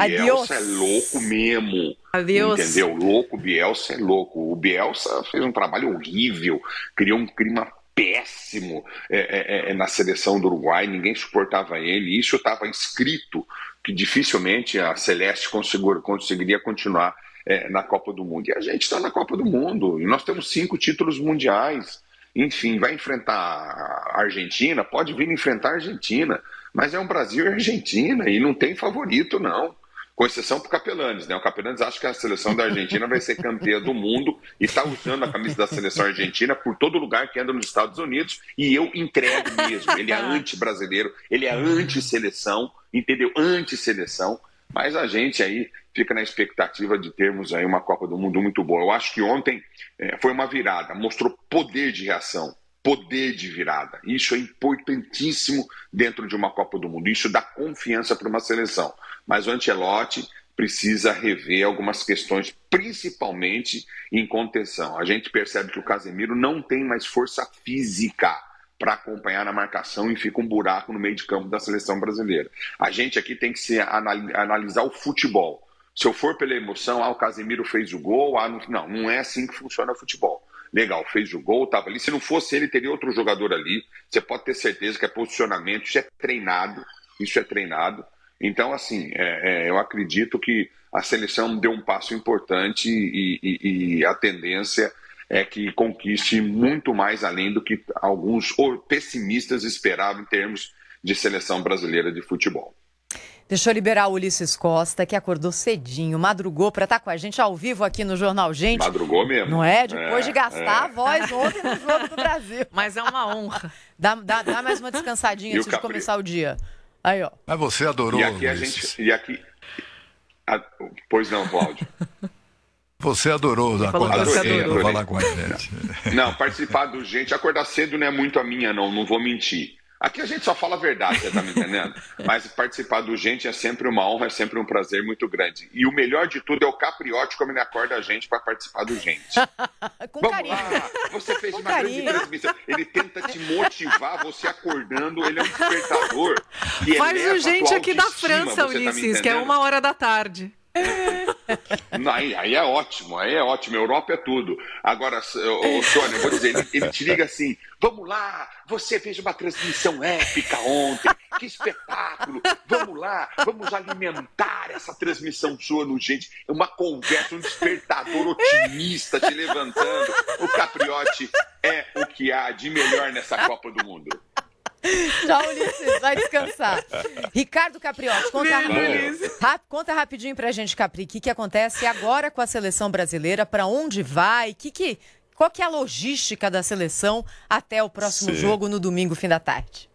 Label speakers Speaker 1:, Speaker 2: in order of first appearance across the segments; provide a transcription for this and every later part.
Speaker 1: Adiós.
Speaker 2: Bielsa é louco mesmo.
Speaker 1: Adeus.
Speaker 2: Entendeu? Louco, Bielsa é louco. O Bielsa fez um trabalho horrível, criou um clima péssimo na seleção do Uruguai, ninguém suportava ele. Isso estava escrito, que dificilmente a Celeste conseguiria continuar na Copa do Mundo. E a gente está na Copa do Mundo, e nós temos 5 títulos mundiais. Enfim, vai enfrentar a Argentina, pode vir enfrentar a Argentina, mas é um Brasil e Argentina, e não tem favorito, não. Com exceção para o Capelanes, né? O Capelanes acha que a seleção da Argentina vai ser campeã do mundo e está usando a camisa da seleção argentina por todo lugar que anda nos Estados Unidos, e eu entrego mesmo. Ele é anti-brasileiro, ele é anti-seleção, entendeu? Anti-seleção, mas a gente aí fica na expectativa de termos aí uma Copa do Mundo muito boa. Eu acho que ontem foi uma virada, mostrou poder de reação, poder de virada. Isso é importantíssimo dentro de uma Copa do Mundo, isso dá confiança para uma seleção. Mas o Ancelotti precisa rever algumas questões, principalmente em contenção. A gente percebe que o Casemiro não tem mais força física para acompanhar na marcação e fica um buraco no meio de campo da seleção brasileira. A gente aqui tem que analisar o futebol. Se eu for pela emoção, o Casemiro fez o gol, não é assim que funciona o futebol. Legal, fez o gol, estava ali. Se não fosse ele, teria outro jogador ali. Você pode ter certeza que é posicionamento, isso é treinado. Então, assim, eu acredito que a seleção deu um passo importante e a tendência é que conquiste muito mais além do que alguns pessimistas esperavam em termos de seleção brasileira de futebol.
Speaker 1: Deixa eu liberar o Ulisses Costa, que acordou cedinho, madrugou para estar com a gente ao vivo aqui no Jornal Gente.
Speaker 2: Madrugou mesmo.
Speaker 1: Não é? Depois de gastar a voz ontem no Jogo do Brasil.
Speaker 3: Mas é uma honra.
Speaker 1: Dá mais uma descansadinha antes de começar o dia. Aí, ó.
Speaker 4: Mas você adorou,
Speaker 2: E aqui Pois não, Cláudio.
Speaker 4: Você adorou acordar cedo, falar com a gente.
Speaker 2: Não, participar do Gente, acordar cedo não é muito a minha, não vou mentir. Aqui a gente só fala a verdade, você tá me entendendo? Mas participar do Gente é sempre uma honra, é sempre um prazer muito grande. E o melhor de tudo é o Capriotti, como ele acorda a gente para participar do Gente.
Speaker 1: Com
Speaker 2: Vamos
Speaker 1: carinho.
Speaker 2: lá, você fez
Speaker 1: Com
Speaker 2: uma grande
Speaker 1: carinho.
Speaker 2: transmissão. Ele tenta te motivar, você acordando, ele é um despertador.
Speaker 3: Faz
Speaker 2: eleva
Speaker 3: o
Speaker 2: a
Speaker 3: Gente
Speaker 2: tua
Speaker 3: aqui da
Speaker 2: autoestima,
Speaker 3: França,
Speaker 2: você tá me
Speaker 3: Ulisses, que é
Speaker 2: entendendo?
Speaker 3: 13h.
Speaker 2: Aí é ótimo, Europa é tudo. Agora, Sônia, eu vou dizer, ele te liga assim, vamos lá, você fez uma transmissão épica ontem, que espetáculo, vamos lá, vamos alimentar essa transmissão sua no Gente, uma conversa, um despertador otimista te levantando. O Capriotti é o que há de melhor nessa Copa do Mundo.
Speaker 1: Tchau, Ulisses, vai descansar. Ricardo Capriotti, conta rapidinho pra gente, Capri, o que acontece agora com a seleção brasileira, pra onde vai, qual que é a logística da seleção até o próximo jogo no domingo, fim da tarde.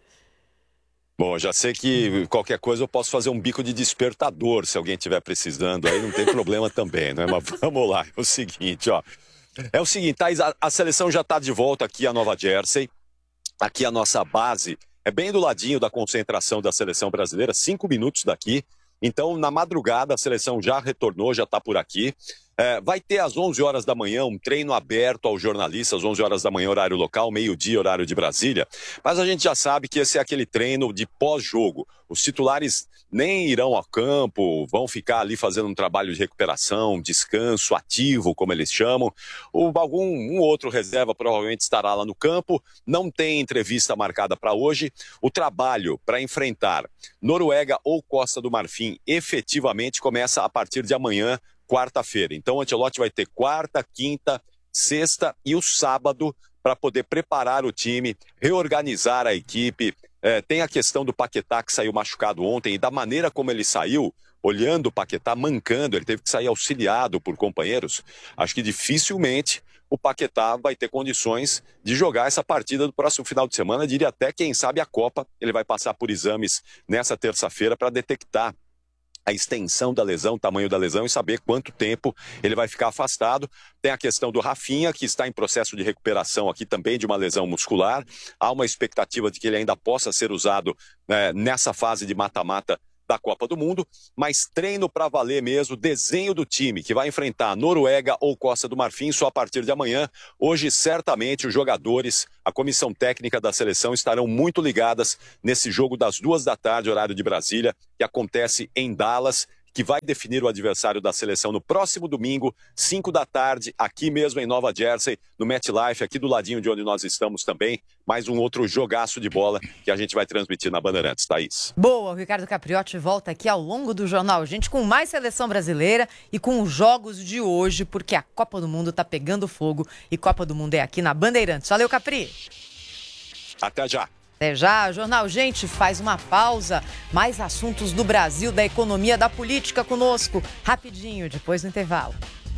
Speaker 5: Bom, já sei que qualquer coisa eu posso fazer um bico de despertador, se alguém estiver precisando, aí não tem problema também, né? Mas vamos lá, é o seguinte, ó. É o seguinte, Thaís, a seleção já está de volta aqui a Nova Jersey. Aqui a nossa base é bem do ladinho da concentração da seleção brasileira, 5 minutos daqui. Então, na madrugada, a seleção já retornou, já está por aqui. Vai ter às 11 horas da manhã um treino aberto aos jornalistas, 11 horas da manhã, horário local, meio-dia, horário de Brasília. Mas a gente já sabe que esse é aquele treino de pós-jogo. Os titulares nem irão ao campo, vão ficar ali fazendo um trabalho de recuperação, descanso ativo, como eles chamam. Um outro reserva provavelmente estará lá no campo. Não tem entrevista marcada para hoje. O trabalho para enfrentar Noruega ou Costa do Marfim efetivamente começa a partir de amanhã, quarta-feira. Então o Ancelotti vai ter quarta, quinta, sexta e o sábado para poder preparar o time, reorganizar a equipe. Tem a questão do Paquetá, que saiu machucado ontem, e da maneira como ele saiu, olhando o Paquetá, mancando, ele teve que sair auxiliado por companheiros. Acho que dificilmente o Paquetá vai ter condições de jogar essa partida do próximo final de semana. Diria até, quem sabe, a Copa. Ele vai passar por exames nessa terça-feira para detectar a extensão da lesão, o tamanho da lesão e saber quanto tempo ele vai ficar afastado. Tem a questão do Rafinha, que está em processo de recuperação aqui também de uma lesão muscular. Há uma expectativa de que ele ainda possa ser usado nessa fase de mata-mata da Copa do Mundo, mas treino para valer mesmo, desenho do time que vai enfrentar Noruega ou Costa do Marfim só a partir de amanhã. Hoje, certamente, os jogadores, a comissão técnica da seleção estarão muito ligadas nesse jogo das 14h, horário de Brasília, que acontece em Dallas, que vai definir o adversário da seleção no próximo domingo, 5 da tarde, aqui mesmo em Nova Jersey, no MetLife, aqui do ladinho de onde nós estamos também. Mais um outro jogaço de bola que a gente vai transmitir na Bandeirantes, Thaís.
Speaker 1: Boa, o Ricardo Capriotti volta aqui ao longo do Jornal Gente com mais seleção brasileira e com os jogos de hoje, porque a Copa do Mundo tá pegando fogo e Copa do Mundo é aqui na Bandeirantes. Valeu, Capri!
Speaker 5: Até já!
Speaker 1: Até já, Jornal Gente faz uma pausa. Mais assuntos do Brasil, da economia, da política conosco. Rapidinho, depois do intervalo.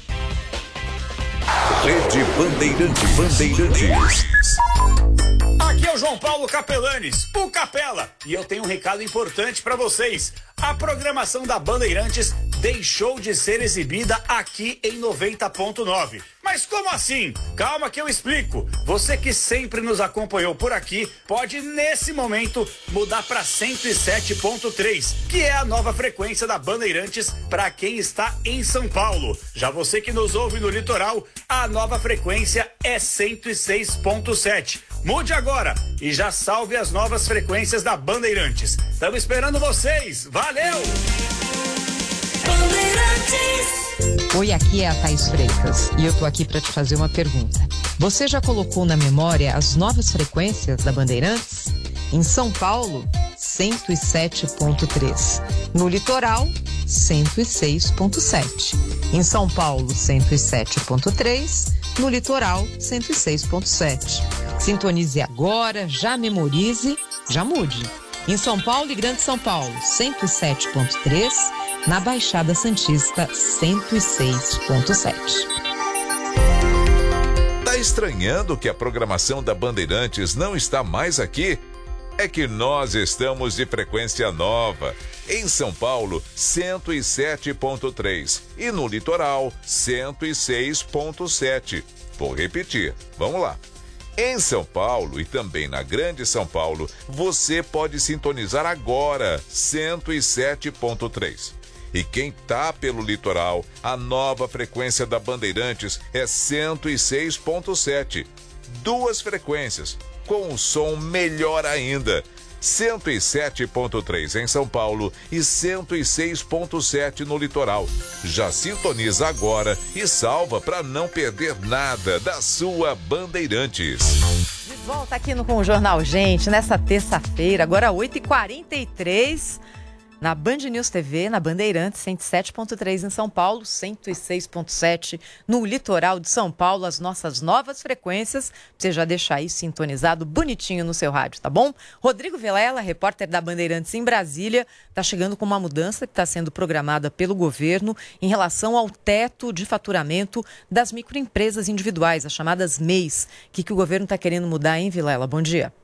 Speaker 6: Rede Bandeirantes.
Speaker 7: Aqui é o João Paulo Capelanes, o Capela. E eu tenho um recado importante para vocês. A programação da Bandeirantes deixou de ser exibida aqui em 90.9. Mas como assim? Calma que eu explico. Você que sempre nos acompanhou por aqui pode, nesse momento, mudar para 107.3, que é a nova frequência da Bandeirantes para quem está em São Paulo. Já você que nos ouve no litoral, a nova frequência é 106.7. Mude agora e já salve as novas frequências da Bandeirantes. Estamos esperando vocês. Valeu!
Speaker 8: Oi, aqui é a Thaís Freitas e eu tô aqui para te fazer uma pergunta. Você já colocou na memória as novas frequências da Bandeirantes? Em São Paulo, 107.3. No litoral, 106.7. Em São Paulo, 107.3. No litoral, 106.7. Sintonize agora, já memorize, já mude. Em São Paulo e Grande São Paulo, 107.3. Na Baixada Santista, 106.7.
Speaker 6: Tá estranhando que a programação da Bandeirantes não está mais aqui? É que nós estamos de frequência nova. Em São Paulo, 107.3 e no litoral, 106.7. Vou repetir, vamos lá. Em São Paulo e também na Grande São Paulo, você pode sintonizar agora 107.3. E quem tá pelo litoral, a nova frequência da Bandeirantes é 106.7. Duas frequências, com um som melhor ainda. 107.3 em São Paulo e 106.7 no litoral. Já sintoniza agora e salva para não perder nada da sua Bandeirantes.
Speaker 1: De volta aqui com o Jornal Gente, nessa terça-feira, agora 8h43, na Band News TV, na Bandeirantes, 107.3 em São Paulo, 106.7 no litoral de São Paulo, as nossas novas frequências, pra você já deixar aí sintonizado bonitinho no seu rádio, tá bom? Rodrigo Vilela, repórter da Bandeirantes em Brasília, tá chegando com uma mudança que está sendo programada pelo governo em relação ao teto de faturamento das microempresas individuais, as chamadas MEIs. O que o governo está querendo mudar, hein, Vilela? Bom dia.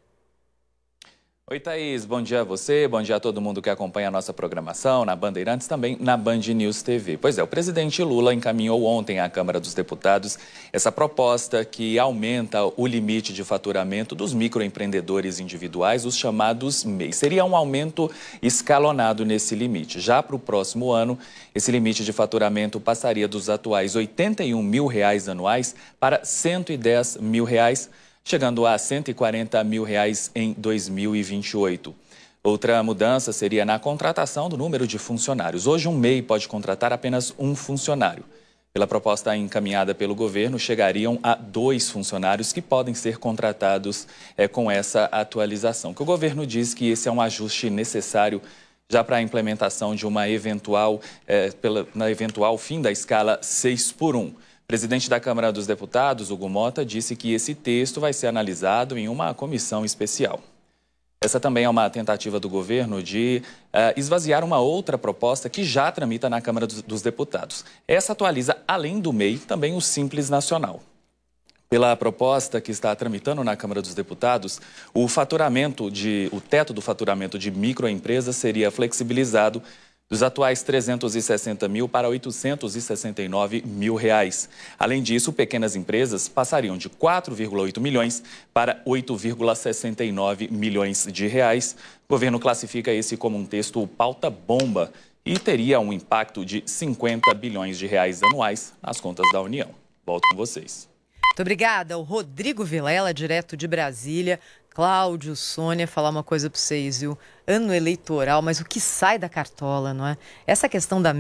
Speaker 9: Oi, Thaís. Bom dia a você, bom dia a todo mundo que acompanha a nossa programação na Bandeirantes, também na Band News TV. Pois é, o presidente Lula encaminhou ontem à Câmara dos Deputados essa proposta que aumenta o limite de faturamento dos microempreendedores individuais, os chamados MEIs. Seria um aumento escalonado nesse limite. Já para o próximo ano, esse limite de faturamento passaria dos atuais R$ 81 mil anuais para R$ 110 mil, chegando a R$ 140 mil em 2028. Outra mudança seria na contratação do número de funcionários. Hoje, um MEI pode contratar apenas um funcionário. Pela proposta encaminhada pelo governo, chegariam a 2 funcionários que podem ser contratados com essa atualização. Que o governo diz que esse é um ajuste necessário já para a implementação de uma eventual fim da escala 6x1. O presidente da Câmara dos Deputados, Hugo Mota, disse que esse texto vai ser analisado em uma comissão especial. Essa também é uma tentativa do governo de esvaziar uma outra proposta que já tramita na Câmara dos Deputados. Essa atualiza, além do MEI, também o Simples Nacional. Pela proposta que está tramitando na Câmara dos Deputados, o teto do faturamento de microempresas seria flexibilizado dos atuais 360 mil para 869 mil reais. Além disso, pequenas empresas passariam de 4,8 milhões para 8,69 milhões de reais. O governo classifica esse como um texto pauta-bomba e teria um impacto de 50 bilhões de reais anuais nas contas da União. Volto com vocês.
Speaker 1: Muito obrigada. O Rodrigo Vilela, direto de Brasília. Cláudio, Sônia, falar uma coisa para vocês, viu? Ano eleitoral, mas o que sai da cartola, não é? Essa questão da